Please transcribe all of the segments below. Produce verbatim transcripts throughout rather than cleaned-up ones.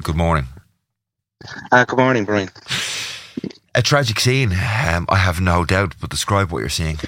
good morning. Uh, good morning, Brian. A tragic scene, um, I have no doubt, but describe what you're seeing.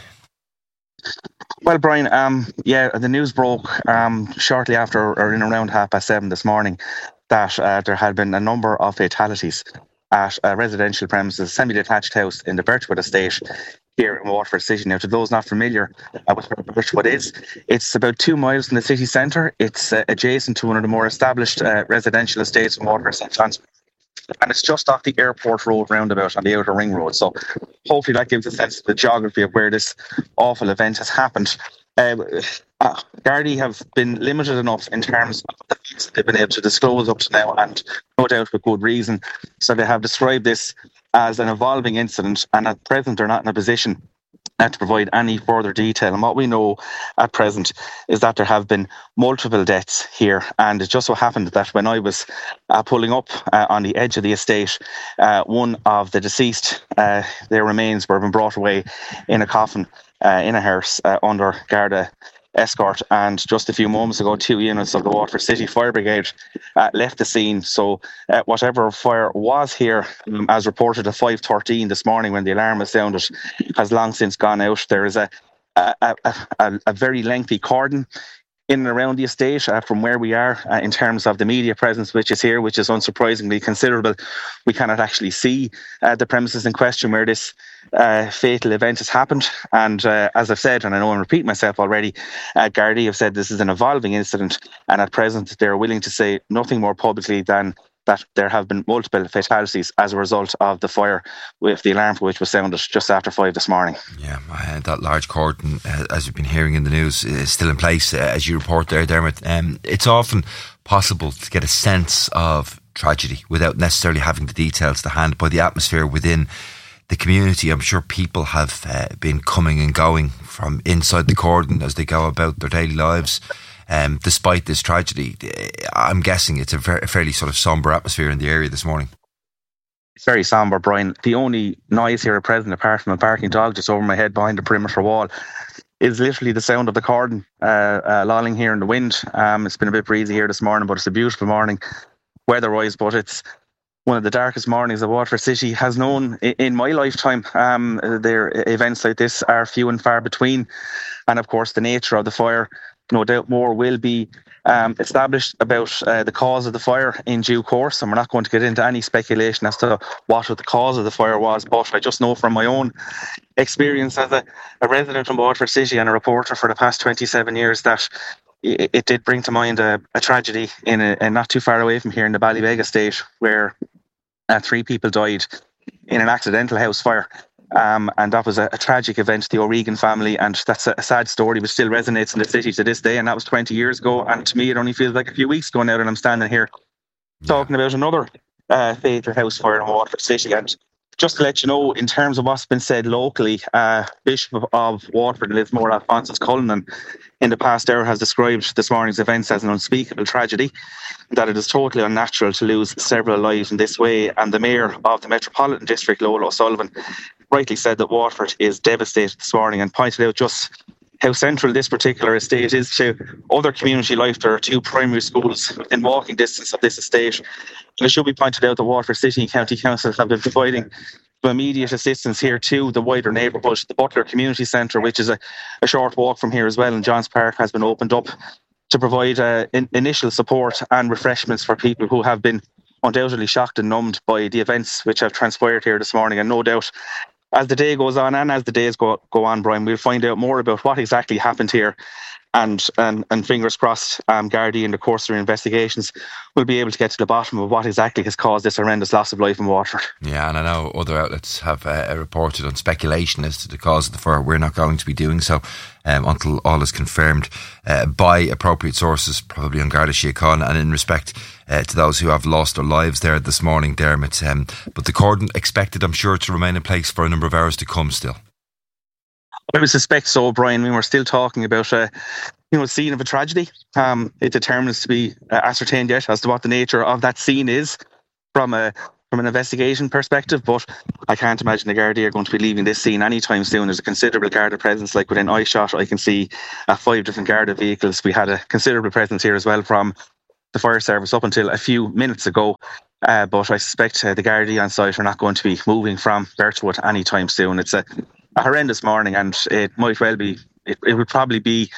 Well, Brian, um, yeah, the news broke um, shortly after, or in around half past seven this morning, that uh, there had been a number of fatalities at a residential premises, a semi-detached house in the Birchwood estate here in Waterford City. Now, to those not familiar uh, with where Birchwood is, it's about two miles from the city centre. It's uh, adjacent to one of the more established uh, residential estates in Waterford, St John's. And it's just off the airport road roundabout on the outer ring road. So hopefully that gives a sense of the geography of where this awful event has happened. Uh, uh, Gardaí have been limited enough in terms of the facts that they've been able to disclose up to now, and no doubt with good reason. So they have described this as an evolving incident, and at present they're not in a position uh, to provide any further detail. And what we know at present is that there have been multiple deaths here, and it just so happened that when I was uh, pulling up uh, on the edge of the estate, uh, one of the deceased, uh, their remains were being brought away in a coffin uh, in a hearse uh, under Garda escort, and just a few moments ago two units of the Waterford City Fire Brigade uh, left the scene. So uh, whatever fire was here, um, as reported at five thirteen this morning when the alarm was sounded, has long since gone out. There is a a, a, a, a very lengthy cordon in and around the estate uh, from where we are uh, in terms of the media presence which is here, which is unsurprisingly considerable. We cannot actually see uh, the premises in question where this uh, fatal event has happened. And uh, as I've said, and I know I'm repeating myself already, uh, Gardaí have said this is an evolving incident, and at present they're willing to say nothing more publicly than that there have been multiple fatalities as a result of the fire, with the alarm for which was sounded just after five this morning. Yeah, uh, that large cordon, uh, as you've been hearing in the news, is still in place, uh, as you report there, Dermot. Um, it's often possible to get a sense of tragedy without necessarily having the details to hand by the atmosphere within the community. I'm sure people have uh, been coming and going from inside the cordon as they go about their daily lives. Um, despite this tragedy, I'm guessing it's a, ver- a fairly sort of sombre atmosphere in the area this morning. It's very sombre, Brian. The only noise here at present, apart from a barking dog just over my head behind the perimeter wall, is literally the sound of the cordon uh, uh, lolling here in the wind. Um, it's been a bit breezy here this morning, but it's a beautiful morning weather-wise. But it's one of the darkest mornings that Waterford City has known in my lifetime. Um, their events like this are few and far between, and of course the nature of the fire, no doubt more will be um, established about uh, the cause of the fire in due course, and we're not going to get into any speculation as to what the cause of the fire was, but I just know from my own experience as a, a resident of Waterford City and a reporter for the past twenty-seven years that it, it did bring to mind a, a tragedy in a, a not too far away from here in the Ballybeg estate, where uh, three people died in an accidental house fire. Um, and that was a, a tragic event to the O'Regan family, and that's a, a sad story which still resonates in the city to this day, and that was twenty years ago, and to me it only feels like a few weeks ago now that I'm standing here yeah. talking about another uh, fatal house fire in Waterford City. And just to let you know, in terms of what's been said locally, uh, Bishop of Waterford, Lismore Alphonsus Cullinan, in the past hour has described this morning's events as an unspeakable tragedy, that it is totally unnatural to lose several lives in this way, and the Mayor of the Metropolitan District, Lola O'Sullivan, rightly said that Waterford is devastated this morning, and pointed out just how central this particular estate is to other community life. There are two primary schools in walking distance of this estate. And it should be pointed out that Waterford City and County Council have been providing immediate assistance here to the wider neighbourhood. The Butler Community Centre, which is a, a short walk from here as well, in Johns Park, has been opened up to provide uh, in, initial support and refreshments for people who have been undoubtedly shocked and numbed by the events which have transpired here this morning. And no doubt, as the day goes on and as the days go go on, Brian, we'll find out more about what exactly happened here. And and, and fingers crossed, um, Gardaí in the course of their investigations will be able to get to the bottom of what exactly has caused this horrendous loss of life in Waterford. Yeah, and I know other outlets have uh, reported on speculation as to the cause of the fire. We're not going to be doing so um, until all is confirmed uh, by appropriate sources, probably on Garda Síochána, and in respect uh, to those who have lost their lives there this morning, Dermot. Um, but the cordon expected, I'm sure, to remain in place for a number of hours to come still. I would suspect so, Brian. I mean, we're still talking about a, you know, scene of a tragedy. Um, it determines to be uh, ascertained yet as to what the nature of that scene is from a from an investigation perspective. But I can't imagine the Gardaí are going to be leaving this scene anytime soon. There's a considerable Garda presence, like within eyeshot. I can see uh, five different Garda vehicles. We had a considerable presence here as well from the fire service up until a few minutes ago. Uh, but I suspect uh, the Gardaí on site are not going to be moving from Birchwood anytime soon. It's a, a horrendous morning, and it might well be, it, it would probably be,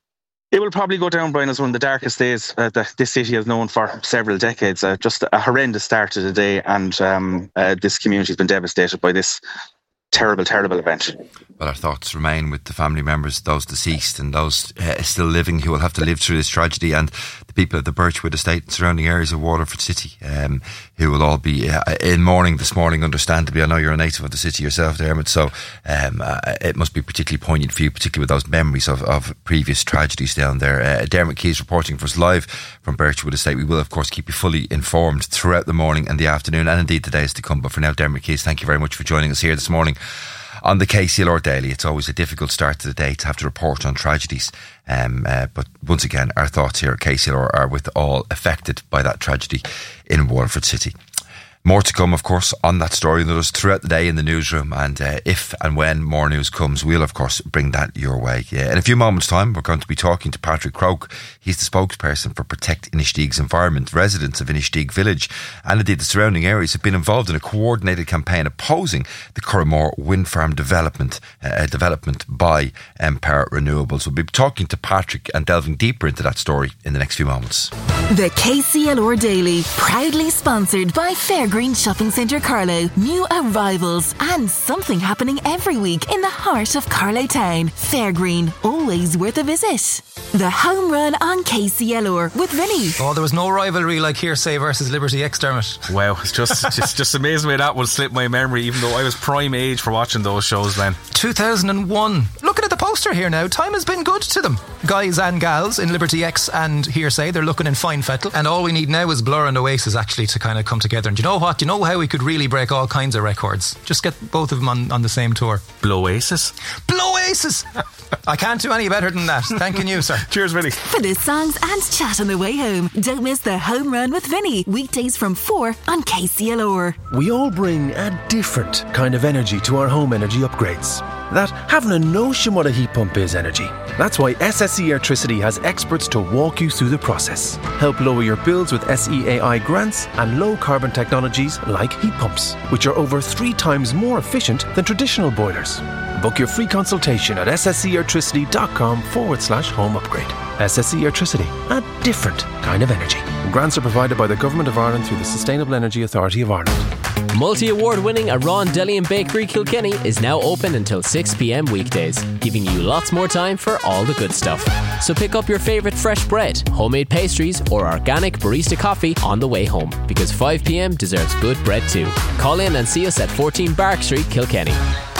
it will probably go down, Brian, as one of the darkest days uh, that this city has known for several decades. Uh, just a horrendous start to the day, and um, uh, this community has been devastated by this terrible, terrible event. Well, our thoughts remain with the family members, those deceased and those uh, still living who will have to live through this tragedy, and the people of the Birchwood estate and surrounding areas of Waterford City, um, who will all be uh, in mourning this morning, understandably. I know you're a native of the city yourself, Dermot, so um, uh, it must be particularly poignant for you, particularly with those memories of, of previous tragedies down there. Uh, Dermot Keys reporting for us live from Birchwood estate. We will, of course, keep you fully informed throughout the morning and the afternoon, and indeed the days to come. But for now, Dermot Keys, thank you very much for joining us here this morning on the K C L R Daily. It's always a difficult start to the day to have to report on tragedies. Um, uh, but once again, our thoughts here at K C L R are with all affected by that tragedy in Waterford City. More to come, of course, on that story and others throughout the day in the newsroom. And uh, if and when more news comes, we'll, of course, bring that your way. Yeah. In a few moments' time, we're going to be talking to Patrick Croke. He's the spokesperson for Protect Inishdeag's environment. Residents of Inishdeag Village and indeed the surrounding areas have been involved in a coordinated campaign opposing the Curramore wind farm development uh, development by Empower Renewables. We'll be talking to Patrick and delving deeper into that story in the next few moments. The K C L R Daily, proudly sponsored by Fairgreen Shopping Centre Carlow. New arrivals and something happening every week in the heart of Carlow Town. Fairgreen, always worth a visit. The home run on K C L R with Vinny. Oh, there was no rivalry like Hearsay versus Liberty X, Dermot. Wow, it's just just, just amazing way that will slip my memory, even though I was prime age for watching those shows then. two thousand one. Looking at the poster here now, time has been good to them. Guys and gals in Liberty X and Hearsay, they're looking in fine fettle, and all we need now is Blur and Oasis actually to kind of come together. And do you know what? Do you know how we could really break all kinds of records? Just get both of them on, on the same tour. Bloasis? Bloasis! I can't do any better than that. Thanking you, sir. Cheers, Vinny. For the songs and chat on the way home, don't miss the home run with Vinny, weekdays from four on K C L R. We all bring a different kind of energy to our home energy upgrades that haven't a notion what a heat pump is energy. That's why S S E Airtricity has experts to walk you through the process. Help lower your bills with S E A I grants and low carbon technologies like heat pumps, which are over three times more efficient than traditional boilers. Book your free consultation at ssceairtricity.com forward slash home upgrade. S S E Airtricity, a different kind of energy. Grants are provided by the Government of Ireland through the Sustainable Energy Authority of Ireland. Multi-award winning Aran Deli and Bakery Kilkenny is now open until six p.m. weekdays, giving you lots more time for all the good stuff. So pick up your favourite fresh bread, homemade pastries or organic barista coffee on the way home, because five p.m. deserves good bread too. Call in and see us at fourteen Barrack Street, Kilkenny.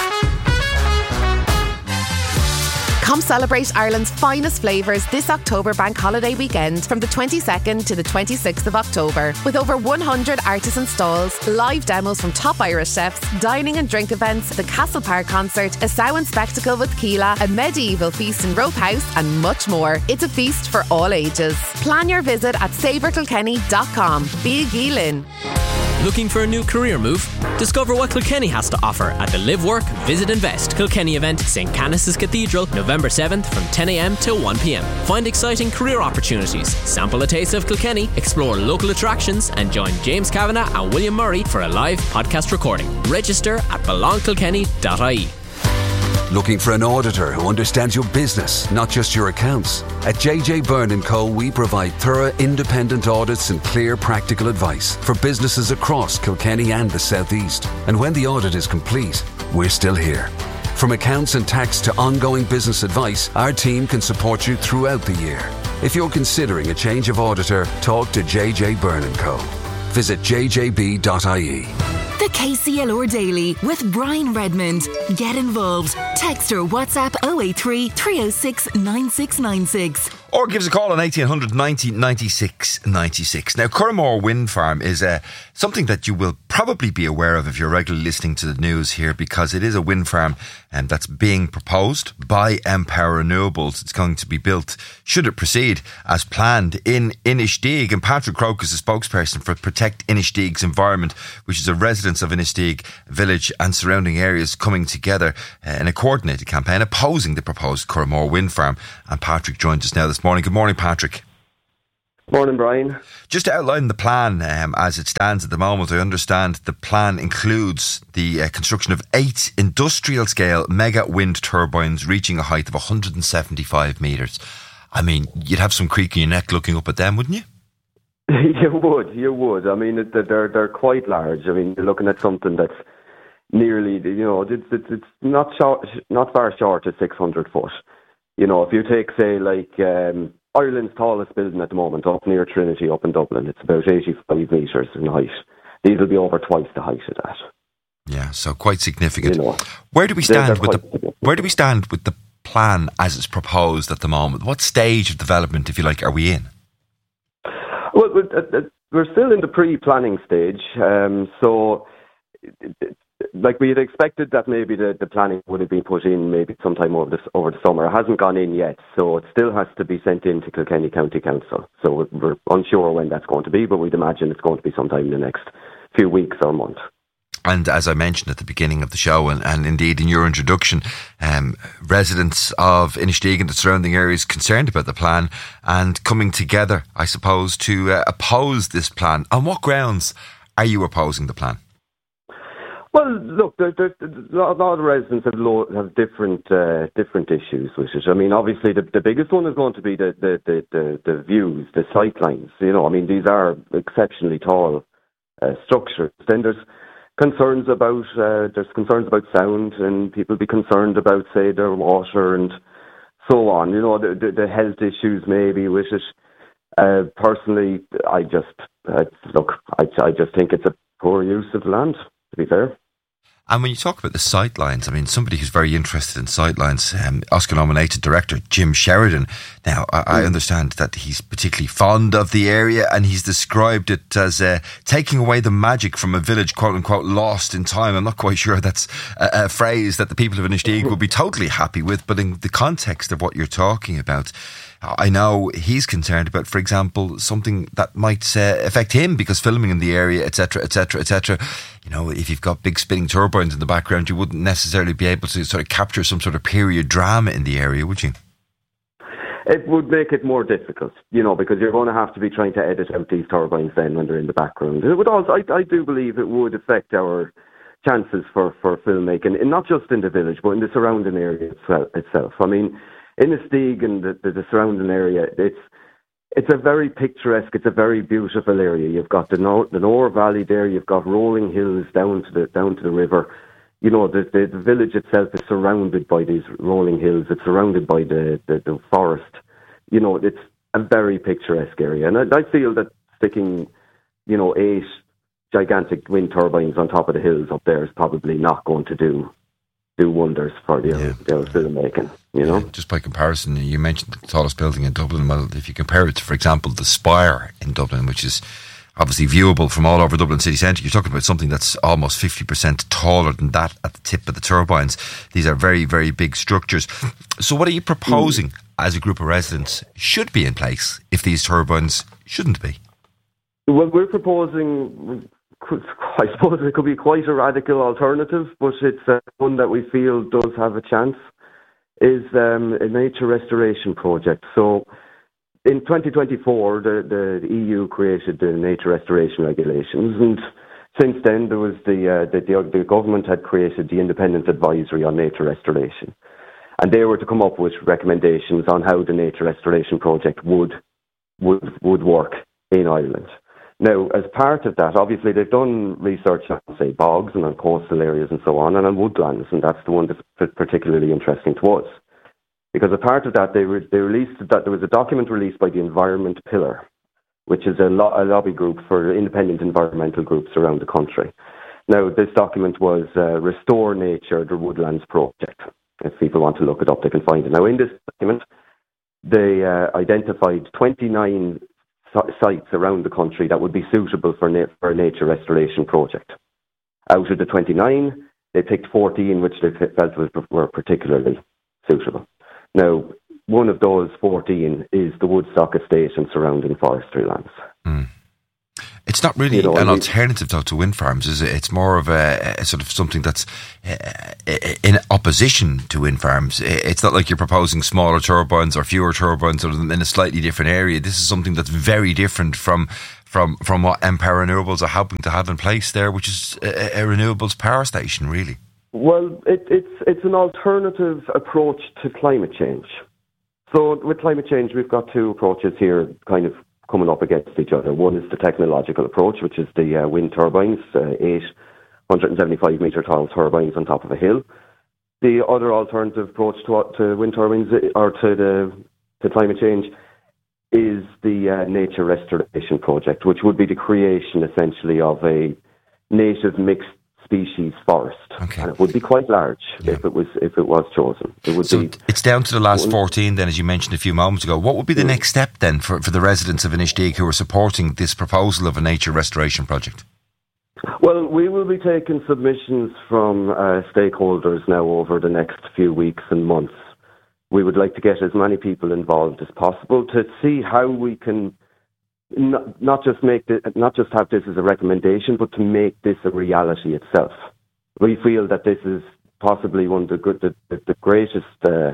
Come celebrate Ireland's finest flavours this October bank holiday weekend from the twenty-second to the twenty-sixth of October. With over one hundred artisan stalls, live demos from top Irish chefs, dining and drink events, the Castle Park concert, a Samhain spectacle with Keela, a medieval feast in Rope House and much more. It's a feast for all ages. Plan your visit at savor kilkenny dot com. Be a Geelin. Looking for a new career move? Discover what Kilkenny has to offer at the Live Work Visit Invest Kilkenny event, St Canice's Cathedral, November seventh from ten a.m. till one p.m. Find exciting career opportunities, sample a taste of Kilkenny, explore local attractions and join James Kavanagh and William Murray for a live podcast recording. Register at belong kilkenny dot I E. Looking for an auditor who understands your business, not just your accounts? At J J Byrne and Co, we provide thorough independent audits and clear practical advice for businesses across Kilkenny and the South East. And when the audit is complete, we're still here. From accounts and tax to ongoing business advice, our team can support you throughout the year. If you're considering a change of auditor, talk to J J Byrne and Co. Visit j j b dot I E. The K C L R Daily with Brian Redmond. Get involved. Text or WhatsApp oh eight three, three oh six, nine six nine six. Or give us a call on eighteen hundred ninety ninety-six ninety-six. Now, Curramore Wind Farm is uh, something that you will probably be aware of if you're regularly listening to the news here, because it is a wind farm um, that's being proposed by Empower Renewables. It's going to be built, should it proceed, as planned in Inishdeag. And Patrick Croke is the spokesperson for Protect Inishdeag's environment, which is the residents of Inishdeag Village and surrounding areas coming together uh, in a coordinated campaign opposing the proposed Curramore Wind Farm. And Patrick joins us now this morning. Good morning, Patrick. Morning, Brian. Just to outline the plan um, as it stands at the moment, I understand the plan includes the uh, construction of eight industrial-scale mega wind turbines reaching a height of one hundred seventy-five metres. I mean, you'd have some creak in your neck looking up at them, wouldn't you? You would, you would. I mean, they're they're quite large. I mean, you're looking at something that's nearly, you know, it's it's, it's not short, not far short of six hundred foot. You know, if you take, say, like um, Ireland's tallest building at the moment, up near Trinity, up in Dublin, it's about eighty-five metres in height. These will be over twice the height of that. Yeah, so quite significant. You know, where do we stand they're, with they're the Where do we stand with the plan as it's proposed at the moment? What stage of development, if you like, are we in? Well, we're still in the pre-planning stage, um, so like we had expected that maybe the, the planning would have been put in maybe sometime over the, over the summer. It hasn't gone in yet, so it still has to be sent in to Kilkenny County Council. So we're unsure when that's going to be, but we'd imagine it's going to be sometime in the next few weeks or month. And as I mentioned at the beginning of the show, and, and indeed in your introduction, um, residents of Inistioge and the surrounding areas concerned about the plan and coming together, I suppose, to uh, oppose this plan. On what grounds are you opposing the plan? Well, look, there, there, a lot of residents have, lo- have different uh, different issues with it. I mean, obviously, the, the biggest one is going to be the, the, the, the, the views, the sight lines. You know, I mean, these are exceptionally tall uh, structures. Then there's concerns about uh, there's concerns about sound, and people be concerned about, say, their water and so on. You know, the, the, the health issues maybe with it. Uh, personally, I just uh, look. I, I just think it's a poor use of land, to be fair. And when you talk about the sightlines, I mean, somebody who's very interested in sightlines, um, Oscar-nominated director Jim Sheridan. Now, I, I understand that he's particularly fond of the area, and he's described it as uh, taking away the magic from a village, quote-unquote, lost in time. I'm not quite sure that's a, a phrase that the people of Inistioge would be totally happy with, but in the context of what you're talking about, I know he's concerned about, for example, something that might uh, affect him because filming in the area, et cetera, et cetera, et cetera. You know, if you've got big spinning turbines in the background, you wouldn't necessarily be able to sort of capture some sort of period drama in the area, would you? It would make it more difficult, you know, because you're going to have to be trying to edit out these turbines then when they're in the background. It would also, I, I do believe it would affect our chances for, for filmmaking, and not just in the village, but in the surrounding area itself. I mean, Inistioge and the, the, the surrounding area, it's it's a very picturesque, it's a very beautiful area. You've got the Nore, the Nore Valley there, you've got rolling hills down to the down to the river. You know, the, the, the village itself is surrounded by these rolling hills. It's surrounded by the, the, the forest. You know, it's a very picturesque area. And I, I feel that sticking, you know, eight gigantic wind turbines on top of the hills up there is probably not going to do do wonders for the, yeah. the filmmaking, you know. Yeah, just by comparison, you mentioned the tallest building in Dublin. Well, if you compare it to, for example, the Spire in Dublin, which is obviously viewable from all over Dublin city centre, you're talking about something that's almost fifty percent taller than that at the tip of the turbines. These are very, very big structures. So what are you proposing mm. as a group of residents should be in place if these turbines shouldn't be? Well, we're proposing, I suppose it could be quite a radical alternative, but it's uh, one that we feel does have a chance, is um, a nature restoration project. So in twenty twenty-four, the, the E U created the nature restoration regulations, and since then there was the, uh, the, the the government had created the Independent Advisory on Nature Restoration, and they were to come up with recommendations on how the nature restoration project would would would work in Ireland. Now, as part of that, obviously they've done research on, say, bogs and on coastal areas and so on, and on woodlands, and that's the one that's particularly interesting to us. Because a part of that, they, re- they released that there was a document released by the Environment Pillar, which is a, lo- a lobby group for independent environmental groups around the country. Now, this document was uh, Restore Nature, the Woodlands Project. If people want to look it up, they can find it. Now, in this document, they uh, identified twenty-nine sites around the country that would be suitable for, na- for a nature restoration project. Out of the twenty-nine, they picked fourteen which they felt was, were particularly suitable. Now, one of those fourteen is the Woodstock Estate and surrounding forestry lands. Mm. It's not really you know, an we, alternative though to wind farms, is it? It's more of a, a sort of something that's uh, in opposition to wind farms. It's not like you're proposing smaller turbines or fewer turbines or in a slightly different area. This is something that's very different from from from what Empower Renewables are hoping to have in place there, which is a, a renewables power station, really. Well, it, it's it's an alternative approach to climate change. So with climate change, we've got two approaches here, kind of coming up against each other. One is the technological approach, which is the uh, wind turbines, uh, eight one hundred seventy-five metre tall turbines on top of a hill. The other alternative approach to, to wind turbines, or to the to climate change, is the uh, nature restoration project, which would be the creation essentially of a native mixed species forest. Okay. And it would be quite large yeah. if it was if it was chosen. It would so be it's down to the last fourteen then, as you mentioned a few moments ago. What would be the mm. next step then for, for the residents of Inistioge who are supporting this proposal of a nature restoration project? Well, we will be taking submissions from uh, stakeholders now over the next few weeks and months. We would like to get as many people involved as possible to see how we can Not, not just make the, not just have this as a recommendation, but to make this a reality itself. We feel that this is possibly one of the good, the, the, the greatest uh,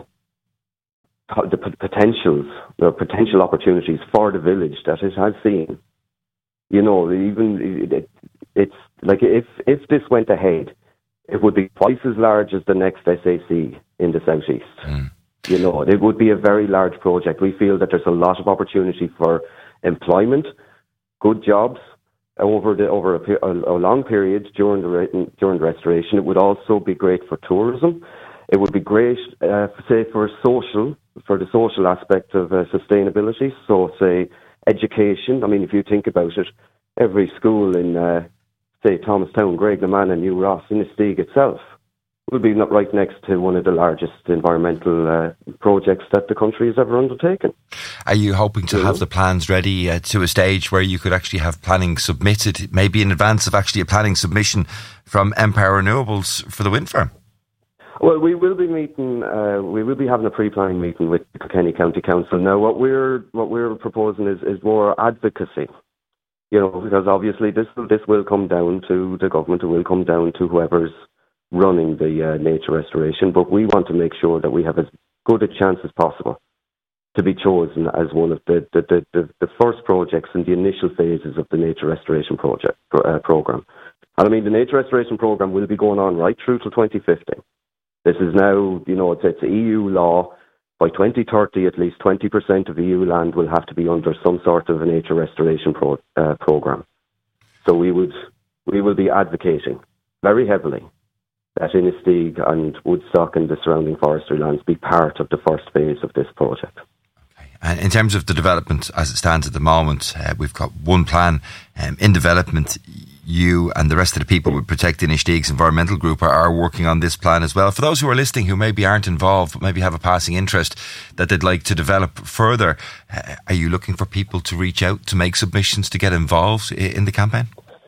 the potentials, the potential opportunities for the village that it has seen. You know, even it, it's like if if this went ahead, it would be twice as large as the next S A C in the southeast. Mm. You know, it would be a very large project. We feel that there's a lot of opportunity for employment, good jobs over the over a, a, a long period during the during the restoration. It would also be great for tourism. It would be great, uh, say, for social for the social aspect of uh, sustainability. So, say, education. I mean, if you think about it, every school in uh, say Thomastown, Graiguenamanagh, and New Ross, Inistioge itself will be not right next to one of the largest environmental uh, projects that the country has ever undertaken. Are you hoping to yeah. have the plans ready uh, to a stage where you could actually have planning submitted, maybe in advance of actually a planning submission from Empower Renewables for the wind farm? Well, we will be meeting. Uh, we will be having a pre-planning meeting with the Kilkenny County Council. Now, what we're what we're proposing is, is more advocacy. You know, because obviously this this will come down to the government. It will come down to whoever's running the uh, nature restoration, but we want to make sure that we have as good a chance as possible to be chosen as one of the the, the, the, the first projects in the initial phases of the nature restoration project uh, program. And I mean, the nature restoration program will be going on right through to twenty fifty. This is now, you know, it's, it's E U law. By twenty thirty, at least twenty percent of E U land will have to be under some sort of a nature restoration pro, uh, program. So we would we will be advocating very heavily that Inistioge and Woodstock and the surrounding forestry lands be part of the first phase of this project. Okay. And in terms of the development as it stands at the moment, uh, we've got one plan um, in development. You and the rest of the people with Protect Inistioge's environmental group are, are working on this plan as well. For those who are listening who maybe aren't involved but maybe have a passing interest that they'd like to develop further, uh, are you looking for people to reach out to make submissions to get involved in the campaign?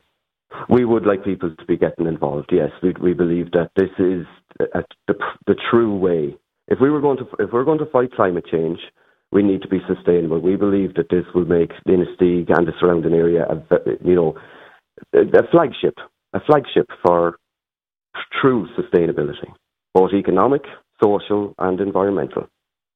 We would like people to be getting involved. Yes, we we believe that this is a, the the true way. If we were going to if we're going to fight climate change, we need to be sustainable. We believe that this will make Inistioge and the surrounding area, a, you know, a flagship, a flagship for true sustainability, both economic, social, and environmental.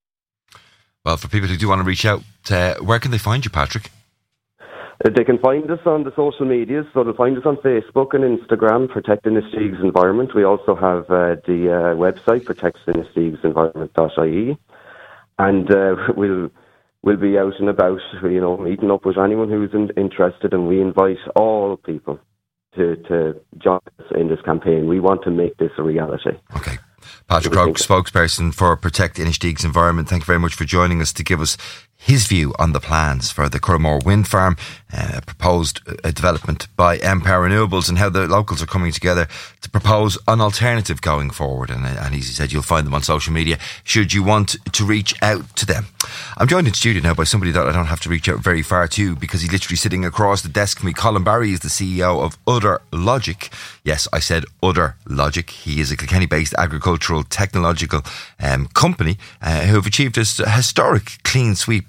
Well, for people who do want to reach out, uh, where can they find you, Patrick? They can find us on the social medias, so they'll find us on Facebook and Instagram, Protect Inistioge's Environment. We also have uh, the uh, website, protect inistioge's environment dot I E, and uh, we'll we'll be out and about, you know, meeting up with anyone who's in, interested, and we invite all people to, to join us in this campaign. We want to make this a reality. Okay. Patrick Croke, spokesperson for Protect Inistioge's Environment, thank you very much for joining us to give us his view on the plans for the Curramore Wind Farm, uh, proposed uh, development by Empower Renewables, and how the locals are coming together to propose an alternative going forward. And, and as he said, you'll find them on social media should you want to reach out to them. I'm joined in studio now by somebody that I don't have to reach out very far to, because he's literally sitting across the desk from me. Colin Barry is the C E O of Udder Logic. Yes, I said Udder Logic. He is a Kilkenny-based agricultural technological um, company uh, who have achieved a historic clean sweep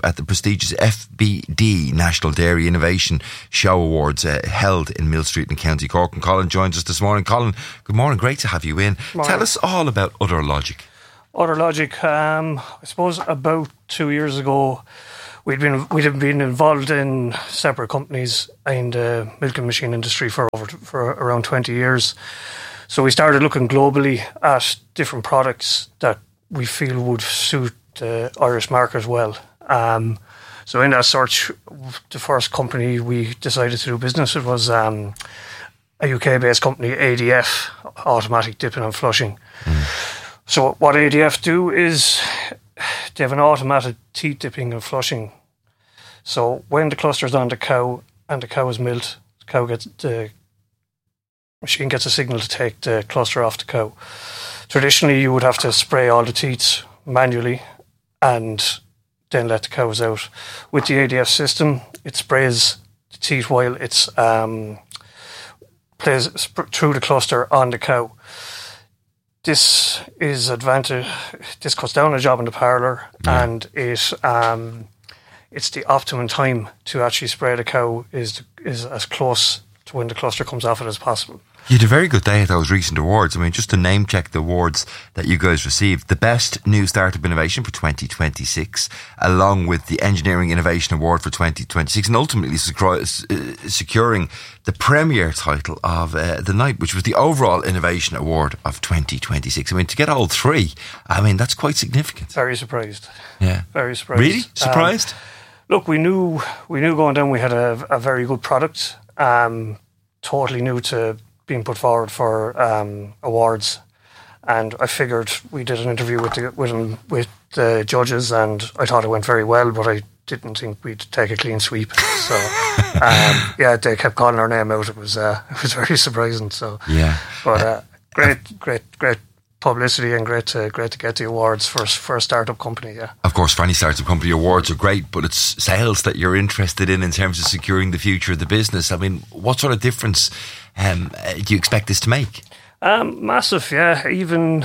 at the prestigious F B D National Dairy Innovation Show Awards uh, held in Mill Street in County Cork. And Colin joins us this morning. Colin, good morning. Great to have you in. Morning. Tell us all about Udder Logic. Udder Logic, um, I suppose about two years ago, we'd been we'd have been involved in separate companies in the milk and machine industry for over for around twenty years. So we started looking globally at different products that we feel would suit the Irish market well. Um, so in that search, the first company we decided to do business with was um, a U K-based company, A D F, Automatic Dipping and Flushing. Mm. So what A D F do is they have an automated teat dipping and flushing. So when the cluster's on the cow and the cow is milked, the cow gets the machine gets a signal to take the cluster off the cow. Traditionally, you would have to spray all the teats manually and then let the cows out. With the A D F system, it sprays the teat while it's um, plays sp- through the cluster on the cow. This is advantage. This cuts down a job in the parlour, yeah. and it um, it's the optimum time to actually spray the cow is is as close to when the cluster comes off it as possible. You had a very good day at those recent awards. I mean, just to name check the awards that you guys received. The Best New Startup Innovation for twenty twenty-six, along with the Engineering Innovation Award for twenty twenty-six, and ultimately securing the premier title of uh, the night, which was the Overall Innovation Award of twenty twenty-six. I mean, to get all three, I mean, that's quite significant. Very surprised. Yeah. Very surprised. Really? Surprised? Um, look, we knew we knew going down we had a, a very good product, um, totally new to being put forward for um, awards, and I figured we did an interview with the, with them, with the judges, and I thought it went very well, but I didn't think we'd take a clean sweep. So um, yeah, they kept calling our name out. It was uh, it was very surprising. So yeah, but uh, great, great, great publicity and great to great to get the awards for for a startup company. Yeah, of course, for any startup company, awards are great, but it's sales that you're interested in in terms of securing the future of the business. I mean, what sort of difference um, do you expect this to make? Um, massive, yeah. Even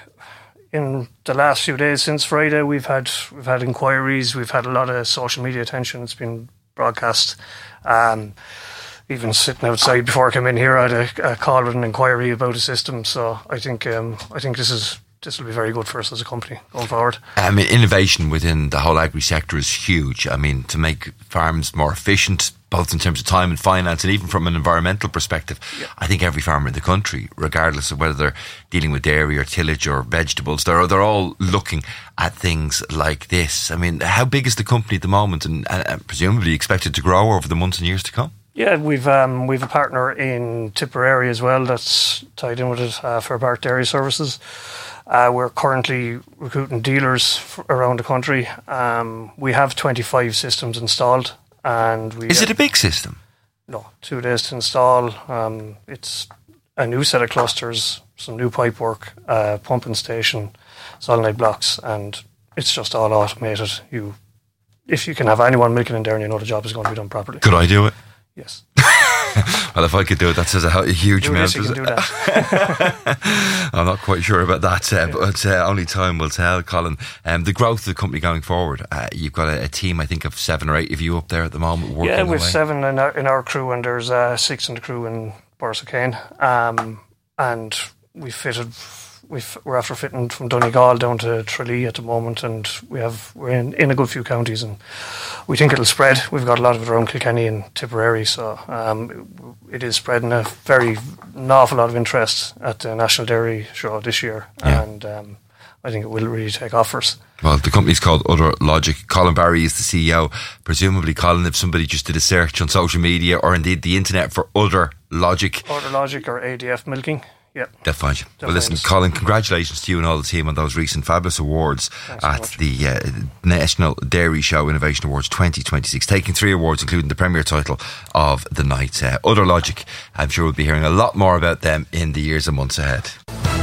in the last few days since Friday, we've had we've had inquiries, we've had a lot of social media attention. It's been broadcast. Um, even sitting outside before I came in here, I had a, a call with an inquiry about a system. So I think um, I think this is this will be very good for us as a company going forward. I mean, innovation within the whole agri sector is huge. I mean, to make farms more efficient, both in terms of time and finance, and even from an environmental perspective, yeah. I think every farmer in the country, regardless of whether they're dealing with dairy or tillage or vegetables, they're they're all looking at things like this. I mean, how big is the company at the moment, and, and presumably expected to grow over the months and years to come? Yeah, we've um, we've a partner in Tipperary as well that's tied in with it uh, for Bart Dairy Services. Uh, we're currently recruiting dealers f- around the country. Um, we have twenty-five systems installed. And we Is it a big system? No, two days to install. Um, it's a new set of clusters, some new pipe work, uh, pumping station, solenoid blocks, and it's just all automated. You, if you can have anyone milking in there and you know the job is going to be done properly. Could I do it? Yes. Well, if I could do it, that says a, a huge do amount. This, you can do that. I'm not quite sure about that, uh, yeah. but uh, only time will tell, Colin. Um, the growth of the company going forward, uh, you've got a, a team, I think, of seven or eight of you up there at the moment working Yeah, we've away. seven in our, in our crew, and there's uh, six in the crew in Borrisokane. Um, and we fitted... We've, we're after fitting from Donegal down to Tralee at the moment, and we have we're in, in a good few counties, and we think it'll spread. We've got a lot of it around Kilkenny and Tipperary, so um, it is spreading a very an awful lot of interest at the National Dairy Show this year, yeah. and um, I think it will really take off for us. Well, the company's called Udder Logic. Colin Barry is the C E O. Presumably, Colin, if somebody just did a search on social media or indeed the internet for Udder Logic, Udder Logic or A D F Milking. Yep. They'll find you. Well, listen, Colin, congratulations to you and all the team on those recent fabulous awards Thanks at so the uh, National Dairy Show Innovation Awards twenty twenty-six, taking three awards, including the premier title of the night. Uh, Udder Logic, I'm sure we'll be hearing a lot more about them in the years and months ahead.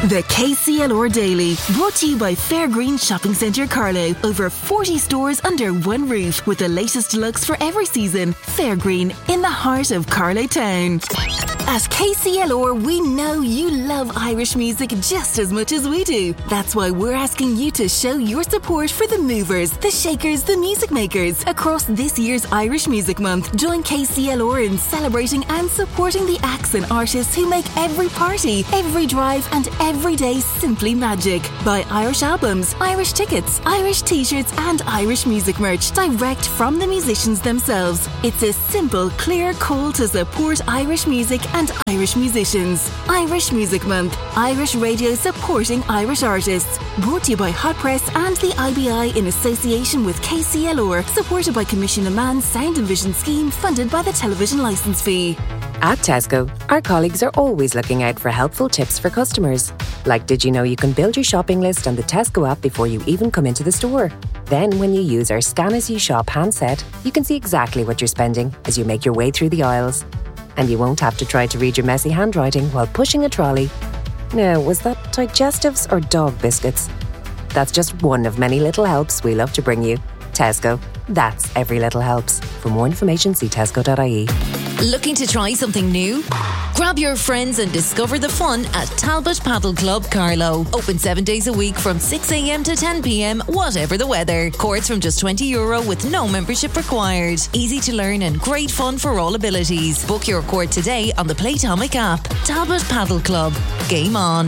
The K C L R Daily, brought to you by Fairgreen Shopping Centre Carlow. Over forty stores under one roof, with the latest looks for every season. Fairgreen, in the heart of Carlow Town. At K C L R, we know you love Irish music just as much as we do. That's why we're asking you to show your support for the movers, the shakers, the music makers across this year's Irish Music Month. Join K C L R in celebrating and supporting the acts and artists who make every party, every drive and every day simply magic. Buy Irish albums, Irish tickets, Irish t-shirts and Irish music merch direct from the musicians themselves. It's a simple, clear call to support Irish music and Irish musicians. Irish Music Month. Irish radio supporting Irish artists. Brought to you by Hot Press and the I B I in association with K C L R. Supported by Commission of Man's Sound and Vision Scheme, funded by the television licence fee. At Tesco, our colleagues are always looking out for helpful tips for customers. Like, did you know you can build your shopping list on the Tesco app before you even come into the store? Then, when you use our Scan As You Shop handset, you can see exactly what you're spending as you make your way through the aisles. And you won't have to try to read your messy handwriting while pushing a trolley. Now, was that digestives or dog biscuits? That's just one of many little helps we love to bring you. Tesco. That's every little helps. For more information, see tesco dot I E. Looking to try something new? Grab your friends and discover the fun at Talbot Paddle Club Carlow. Open seven days a week from six a.m. to ten p.m, whatever the weather. Courts from just twenty euro with no membership required. Easy to learn and great fun for all abilities. Book your court today on the Playtomic app. Talbot Paddle Club. Game on.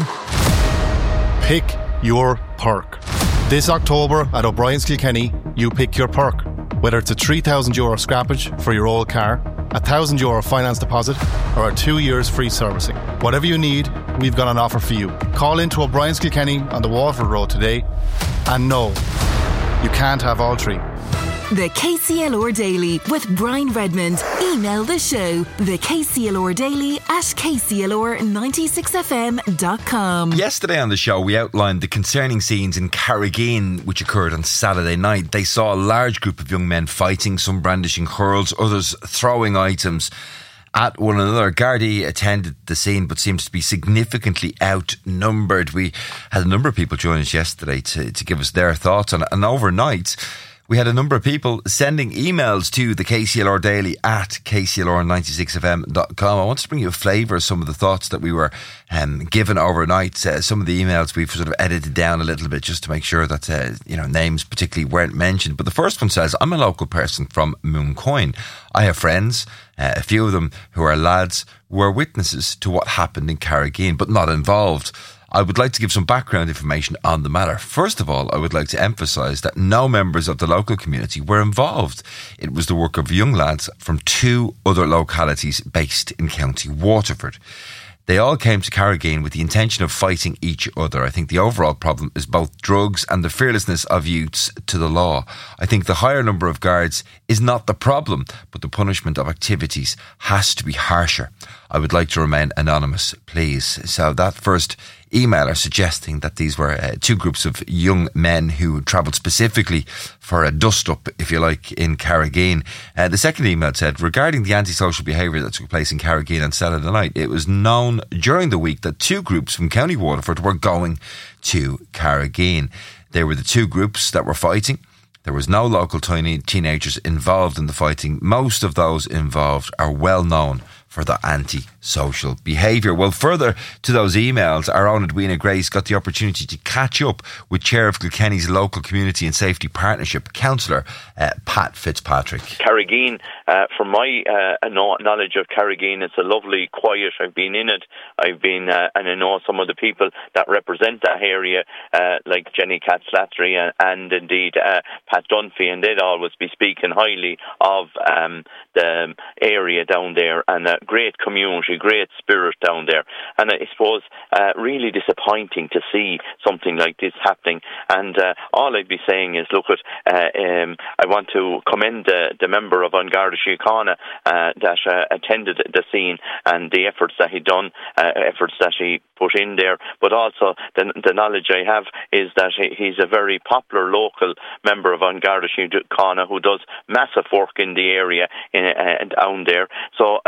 Pick your perk. This October at O'Brien's Kilkenny, you pick your perk. Whether it's a three thousand euro scrappage for your old car, a one thousand euro finance deposit, or a two years free servicing. Whatever you need, we've got an offer for you. Call into O'Brien's Kilkenny on the Waterford Road today. And no, you can't have all three. The K C L R Daily with Brian Redmond. Email the show, the K C L R Daily at k c l r ninety-six f m dot com. Yesterday on the show, we outlined the concerning scenes in Carrigain, which occurred on Saturday night. They saw a large group of young men fighting, some brandishing hurls, others throwing items at one another. Gardaí attended the scene but seems to be significantly outnumbered. We had a number of people join us yesterday to, to give us their thoughts on it. And overnight, we had a number of people sending emails to the K C L R Daily at k c l r ninety-six f m dot com. I want to bring you a flavour of some of the thoughts that we were um, given overnight. Uh, some of the emails we've sort of edited down a little bit just to make sure that uh, you know names particularly weren't mentioned. But the first one says, I'm a local person from Mooncoin. I have friends, uh, a few of them who are lads, who are witnesses to what happened in Carrigain but not involved. I would like to give some background information on the matter. First of all, I would like to emphasise that no members of the local community were involved. It was the work of young lads from two other localities based in County Waterford. They all came to Carrigain with the intention of fighting each other. I think the overall problem is both drugs and the fearlessness of youths to the law. I think the higher number of guards is not the problem, but the punishment of activities has to be harsher. I would like to remain anonymous, please. So that first emailer suggesting that these were uh, two groups of young men who travelled specifically for a dust-up, if you like, in Carrigain. Uh, the second email said, regarding the antisocial behaviour that took place in Carrigain on Saturday night, it was known during the week that two groups from County Waterford were going to Carrigain. They were the two groups that were fighting. There was no local tiny teenagers involved in the fighting. Most of those involved are well known for the anti-social behaviour. Well, further to those emails, our own Edwina Grace got the opportunity to catch up with Chair of Kilkenny's Local Community and Safety Partnership, Councillor uh, Pat Fitzpatrick. Carrigain, uh, from my uh, knowledge of Carrigain, it's a lovely, quiet. I've been in it. I've been, uh, and I know some of the people that represent that area, uh, like Jenny Katz-Lattery and, and indeed uh, Pat Dunphy, and they'd always be speaking highly of um, the area down there, and uh, great community, great spirit down there. And I suppose uh, really disappointing to see something like this happening. And uh, all I'd be saying is, look, at, uh, um, I want to commend uh, the member of An Garda Síochána uh, that uh, attended the scene and the efforts that he done, uh, efforts that he put in there. But also the, the knowledge I have is that he, he's a very popular local member of An Garda Síochána who does massive work in the area in, uh, down there. So I think to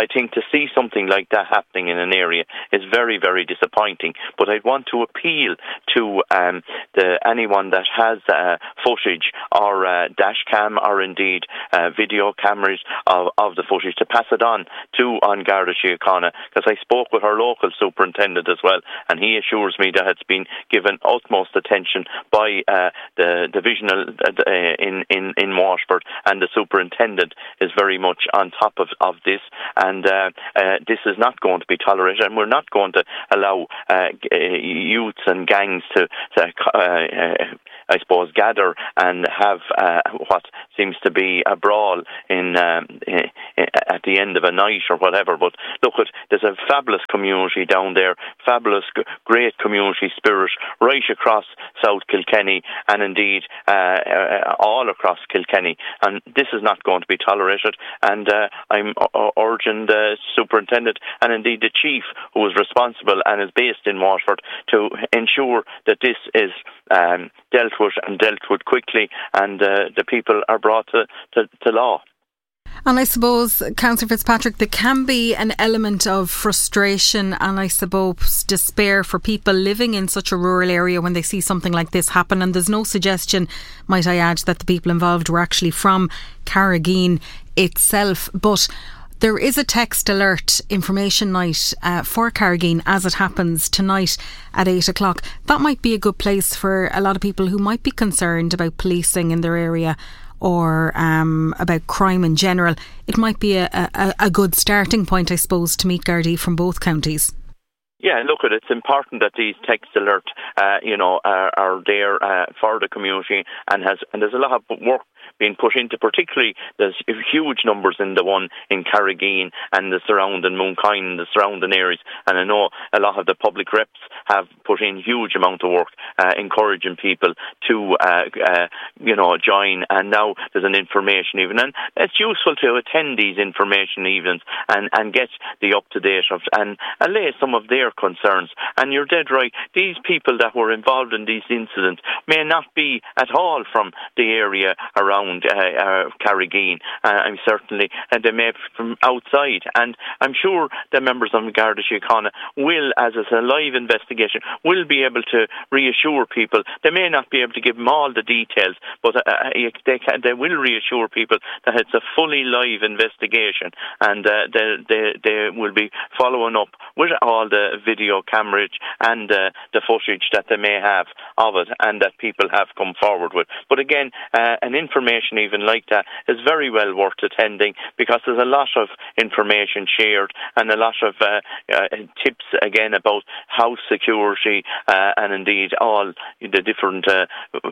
see something like that happening in an area is very, very disappointing. But I'd want to appeal to um, the, anyone that has uh, footage or uh, dash cam or indeed uh, video cameras of, of the footage to pass it on to An Garda Síochána, because I spoke with our local superintendent as well, and he assures me that it's been given utmost attention by uh, the divisional uh, in, in, in Washford, and the superintendent is very much on top of, of this, and uh, uh, this is not going to be tolerated, and we're not going to allow uh, youths and gangs to, to uh, uh, I suppose, gather and have uh, what seems to be a brawl in, um, in at the end of a night or whatever. But look, at there's a fabulous community down there, fabulous, great community spirit right across South Kilkenny, and indeed uh, uh, all across Kilkenny, and this is not going to be tolerated. And uh, I'm uh, urging the superintendent and indeed the chief, who is responsible and is based in Waterford, to ensure that this is um, dealt with and dealt with quickly, and uh, the people are brought to, to, to law. And I suppose, Councillor Fitzpatrick, there can be an element of frustration and I suppose despair for people living in such a rural area when they see something like this happen. And there's no suggestion, might I add, that the people involved were actually from Carrageen itself. But there is a text alert information night uh, for Carrageen, as it happens, tonight at eight o'clock. That might be a good place for a lot of people who might be concerned about policing in their area, or um, about crime in general. It might be a, a, a good starting point, I suppose, to meet Gardaí from both counties. Yeah, look, it's important that these text alerts, uh, you know, are, are there uh, for the community, and has and there's a lot of work being put into, particularly there's huge numbers in the one in Carrageen and the surrounding Mooncoin and the surrounding areas, and I know a lot of the public reps have put in huge amount of work uh, encouraging people to uh, uh, you know, join, and now there's an information evening, and it's useful to attend these information evenings and, and get the up-to-date of and allay some of their concerns. And you're dead right, these people that were involved in these incidents may not be at all from the area around uh, uh, Carrageen. Uh, I'm certainly, and they may be from outside, and I'm sure the members of Garda Síochána will, as it's a live investigation, will be able to reassure people. They may not be able to give them all the details, but uh, they can, they will reassure people that it's a fully live investigation, and uh, they, they, they will be following up with all the video cameras and uh, the footage that they may have of it and that people have come forward with. But again, uh, an information even like that is very well worth attending, because there's a lot of information shared and a lot of uh, uh, tips again about house security uh, and indeed all the different uh,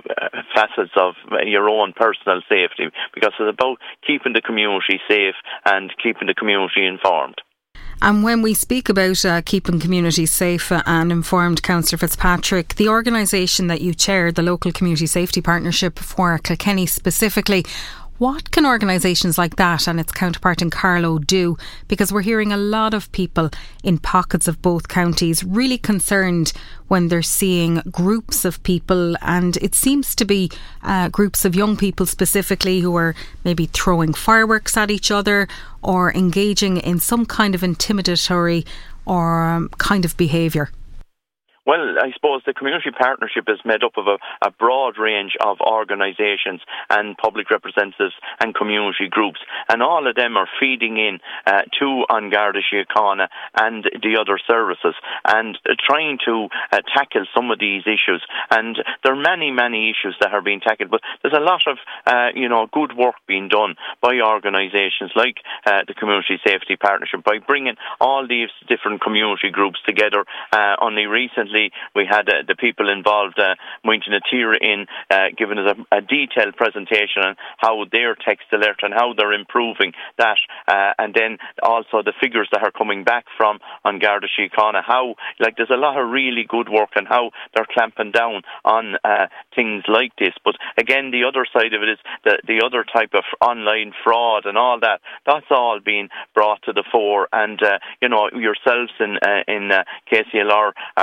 facets of your own personal safety, because it's about keeping the community safe and keeping the community informed. And when we speak about uh, keeping communities safe and informed, Councillor Fitzpatrick, the organisation that you chair, the Local Community Safety Partnership for Kilkenny specifically, what can organisations like that and its counterpart in Carlow do? Because we're hearing a lot of people in pockets of both counties really concerned when they're seeing groups of people, and it seems to be uh, groups of young people specifically who are maybe throwing fireworks at each other or engaging in some kind of intimidatory or um, kind of behaviour. Well, I suppose the community partnership is made up of a, a broad range of organisations and public representatives and community groups, and all of them are feeding in uh, to An Garda Síochána and the other services, and uh, trying to uh, tackle some of these issues. And there are many, many issues that are being tackled, but there's a lot of uh, you know, good work being done by organisations like uh, the Community Safety Partnership by bringing all these different community groups together. Uh, only recently we had uh, the people involved, uh, Mointy Natira, in uh, giving us a, a detailed presentation on how their text alert and how they're improving that, uh, and then also the figures that are coming back from An Garda Síochána, how, like, there's a lot of really good work and how they're clamping down on uh, things like this. But again, the other side of it is the, the other type of online fraud and all that. That's all being brought to the fore, and uh, you know, yourselves in uh, in uh, K C L R are given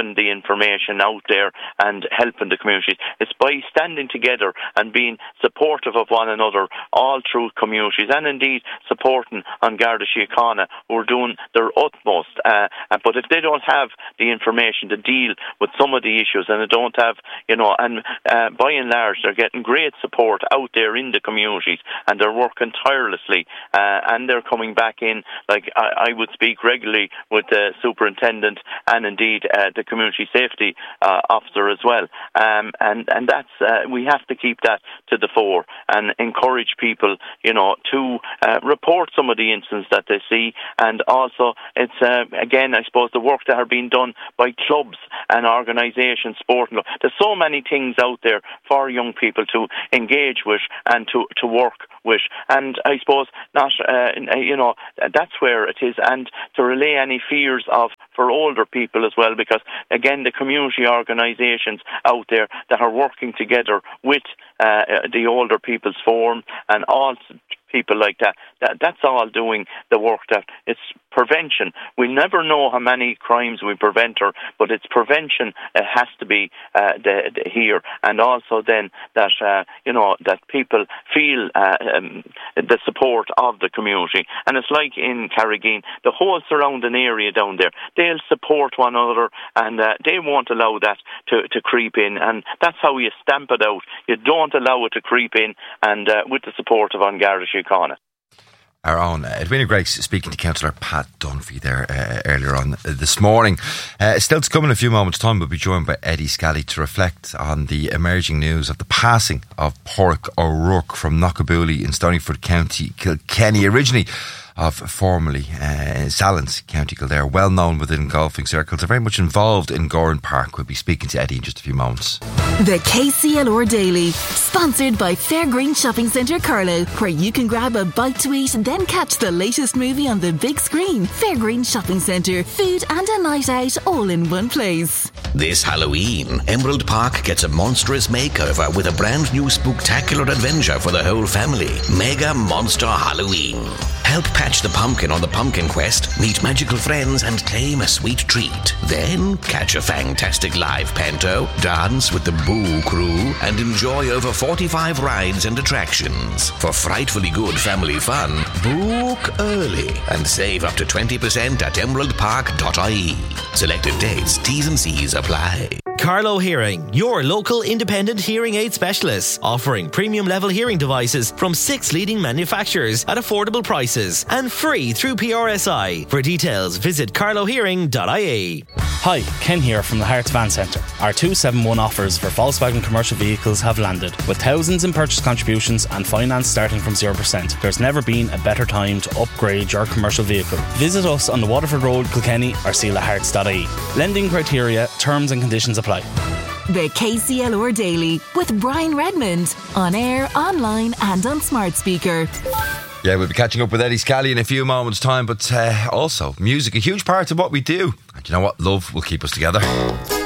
keeping the information out there and helping the communities. It's by standing together and being supportive of one another all through communities, and indeed supporting on Garda Síochána, who are doing their utmost. Uh, but if they don't have the information to deal with some of the issues, and they don't have, you know, and uh, by and large, they're getting great support out there in the communities, and they're working tirelessly, uh, and they're coming back in. Like I, I would speak regularly with the superintendent and indeed uh, the community safety uh, officer as well, um, and and that's uh, we have to keep that to the fore and encourage people, you know, to uh, report some of the incidents that they see, and also it's uh, again, I suppose, the work that are being done by clubs and organisations, sporting. There's so many things out there for young people to engage with and to, to work with, and I suppose not, uh, you know, that's where it is, and to relay any fears of for older people as well, because again, the community organisations out there that are working together with uh, the older people's forum and all people like that, that, that's all doing the work. That it's prevention. We'll never know how many crimes we prevent, or, but it's prevention. It has to be uh, the, the here, and also then that uh, you know that people feel uh, um, the support of the community. And it's like in Carrigain, the whole surrounding area down there, they'll support one another, and uh, they won't allow that to, to creep in. And that's how you stamp it out. You don't allow it to creep in, and uh, with the support of An Garda Síochána. Our own uh, Edwina Greggs speaking to Councillor Pat Dunphy there uh, earlier on uh, this morning. Uh, still to come in a few moments' time, we'll be joined by Eddie Scally to reflect on the emerging news of the passing of Pádraig O'Rourke from Knockabooly in Stonyford, County Kilkenny, originally of formerly uh, Sallins, County Kildare, well known within golfing circles, are very much involved in Gowran Park. We'll be speaking to Eddie in just a few moments. The K C L R Daily, sponsored by Fairgreen Shopping Centre Carlow, where you can grab a bite to eat and then catch the latest movie on the big screen. Fairgreen Shopping Centre, food and a night out all in one place. This Halloween, Emerald Park gets a monstrous makeover with a brand new spooktacular adventure for the whole family. Mega Monster Halloween. Help patch the pumpkin on the pumpkin quest, meet magical friends and claim a sweet treat. Then catch a fantastic live panto, dance with the Boo Crew and enjoy over forty-five rides and attractions. For frightfully good family fun, book early and save up to twenty percent at emerald park dot I E. Selected dates, T's and C's apply. Carlow Hearing, your local independent hearing aid specialists, offering premium level hearing devices from six leading manufacturers at affordable prices and free through P R S I. For details, visit carlow hearing dot I E. Hi, Ken here from the Hearts Van Centre. Our two seven one offers for Volkswagen commercial vehicles have landed. With thousands in purchase contributions and finance starting from zero percent, there's never been a better time to upgrade your commercial vehicle. Visit us on the Waterford Road, Kilkenny or seal the hearts dot I E. Lending criteria, terms and conditions apply. The K C L R Daily with Brian Redmond, on air, online and on smart speaker. Yeah, we'll be catching up with Eddie Scally in a few moments' time, but uh, also music, a huge part of what we do. And you know what? Love will keep us together.